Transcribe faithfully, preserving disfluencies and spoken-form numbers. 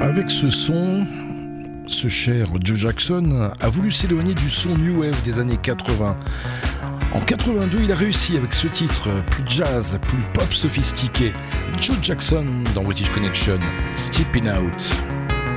Avec ce son, ce cher Joe Jackson a voulu s'éloigner du son New Wave des années quatre-vingts. En quatre-vingt-deux, il a réussi avec ce titre, plus jazz, plus pop sophistiqué. Joe Jackson dans British Connection, Stepping Out.